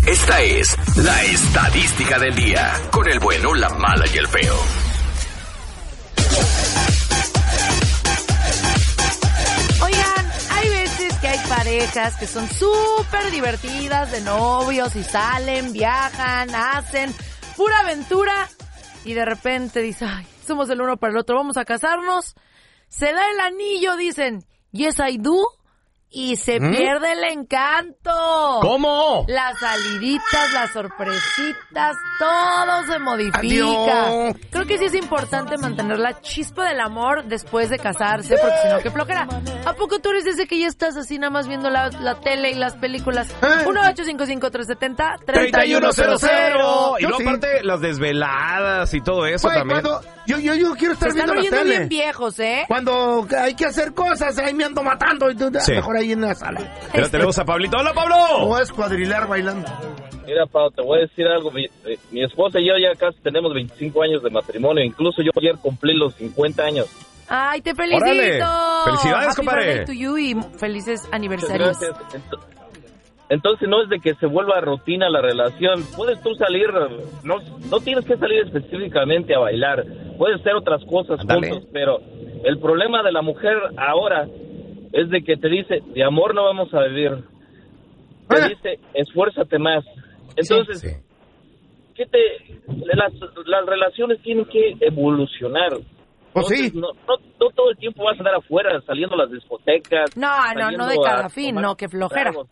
Esta es la estadística del día, con el bueno, la mala y el feo. Oigan, hay veces que hay parejas que son súper divertidas de novios y salen, viajan, hacen pura aventura y de repente dicen, ay, somos el uno para el otro, vamos a casarnos. Se da el anillo, dicen, yes I do. Y se pierde el encanto. ¿Cómo? Las saliditas, las sorpresitas, todo se modifica. Adiós. Creo que sí es importante mantener la chispa del amor después de casarse, porque si no, qué flojera. ¿A poco tú eres ese que ya estás así nada más viendo la tele y las películas? 1-855-370-3100. Y luego aparte las desveladas y todo eso también. Yo quiero estar Se viendo están la oyendo tele. bien viejos, ¿eh? Cuando hay que hacer cosas, ahí me ando matando. Y Sí. mejor ahí en la sala. Pero tenemos a Pablito. ¡Hola, Pablo! O es cuadrilar bailando. Mira, Pau, te voy a decir algo. Mi esposa y yo ya casi tenemos 25 años de matrimonio. Incluso yo ayer cumplí los 50 años. ¡Ay, te felicito! ¡Órale! ¡Felicidades, Happy compadre! birthday to you y felices Muchas aniversarios. gracias. Entonces no es de que se vuelva rutina la relación. Puedes tú salir, no tienes que salir específicamente a bailar. Puedes hacer otras cosas juntos, pero el problema de la mujer ahora es de que te dice, de amor no vamos a vivir. Te dice, esfuérzate más. Entonces, Sí. las relaciones tienen que evolucionar. Pues Entonces, sí. no todo el tiempo vas a andar afuera, saliendo a las discotecas. No de cada fin, no, qué flojera. O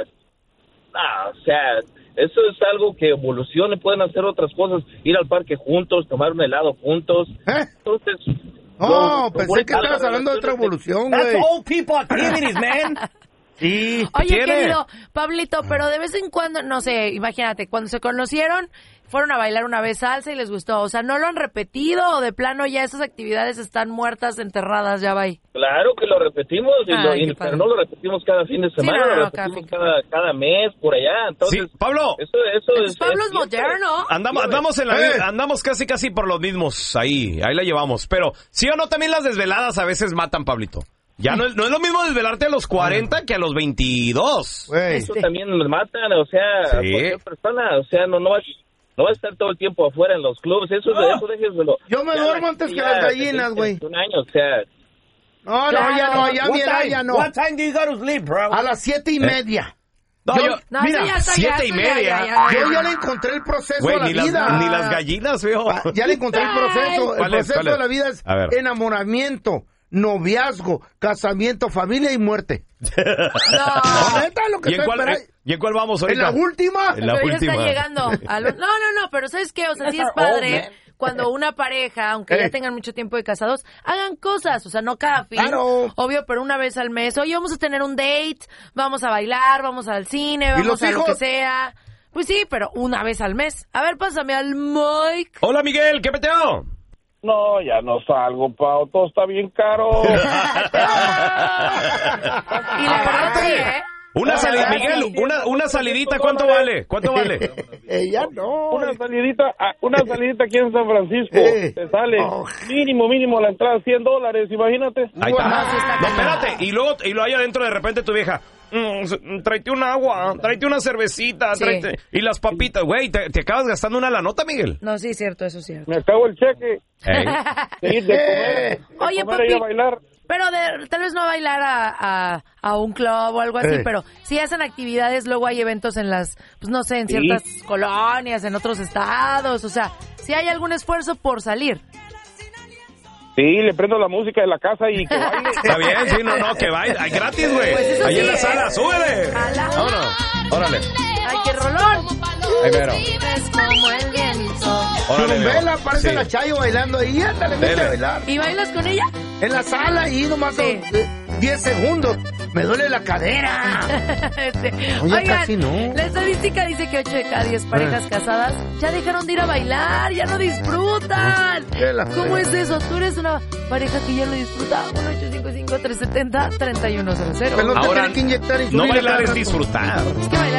sea, eso es algo que evolucione, pueden hacer otras cosas, ir al parque juntos, tomar un helado juntos. Entonces, pensé que estabas hablando de otra evolución, güey. That's old people activities, man. Sí. Oye, querido Pablito, pero de vez en cuando, no sé, imagínate, cuando se conocieron, fueron a bailar una vez salsa y les gustó. O sea, ¿no lo han repetido o de plano ya esas actividades están muertas, enterradas, ya va ahí? Claro que lo repetimos, pero no lo repetimos cada fin de semana, no, lo repetimos cada mes, por allá. Entonces, Sí, Pablo. Eso es Pablo es siempre. moderno. Andamos casi por los mismos. Ahí la llevamos. Pero, ¿sí o no? También las desveladas a veces matan, Pablito. Ya no es lo mismo desvelarte a los 40 que a los 22. Güey. Eso también nos matan, o sea, Sí. cualquier persona, o sea, no va a estar todo el tiempo afuera en los clubes, eso déjeselo. Yo me Ya duermo antes que las gallinas, güey. Un año, o sea, No, ya mira, ya no. What time do you go to sleep, bro? A las 7:30. No, No, mira, eso ya está, 7:30. Yo ya le encontré el proceso Güey, a la ni vida. las gallinas, veo. Ya le encontré el proceso. El ¿Cuál es? proceso de la vida es A ver. enamoramiento, noviazgo, casamiento, familia y muerte. No. Neta, lo que ¿Y en estoy esperando. cuál vamos ¿En ahorita? la última? En la Pero ya última. está llegando. No, pero ¿sabes qué? O sea, sí es padre cuando una pareja, aunque ya tengan mucho tiempo de casados, hagan cosas. O sea, no cada fin. Claro. Obvio, pero una vez al mes. Oye, vamos a tener un date, vamos a bailar, vamos al cine, vamos los a lo hijos? que sea. Pues sí, pero una vez al mes. A ver, pásame al Mike. Hola, Miguel, ¿qué peteo? No, ya no salgo, Pau, todo está bien caro. Y la verdad sí, ¿eh? Una salida, Miguel, una salidita, ¿cuánto vale? ¿Cuánto vale? Ya no. Una salidita aquí en San Francisco, te sale mínimo la entrada $100, imagínate. Ahí está. No, sí está No, espérate, y luego ahí adentro de repente tu vieja, tráete un agua, tráete una cervecita, Sí. y las papitas, güey, te acabas gastando una la nota, Miguel. No, sí, cierto, eso es cierto. Me acabo el cheque. Ey. Sí, de comer, Oye, comer y papi. a bailar. Pero tal vez no bailar a un club o algo así, pero si hacen actividades, luego hay eventos en pues no sé, en ciertas colonias, en otros estados, o sea, si hay algún esfuerzo por salir. Sí, le prendo la música de la casa y que baile. Está bien, sí, no, que baile. Hay gratis, güey. Pues eso Ahí sí, en la sala, súbele. Ala. Vámonos, órale. ¡Ay, qué rolón! Ahí mero. Es como el viento. Órale, Churumbela, Leo. parece Sí. la Chayo bailando ahí. Ándale, vete Dele. a bailar. ¿Y bailas con ella? En la sala y nomás Sí. 10 segundos. Me duele la cadera. Oye, Oigan, casi no. la estadística dice que 8 de cada 10 parejas casadas ya dejaron de ir a bailar, ya no disfrutan. ¿Cómo es eso? ¿Tú eres una pareja que ya no disfruta? 1-855-370-3100. Pero no te Ahora, tienen que inyectar No insulina bailar cada es rato. disfrutar. Es que bailar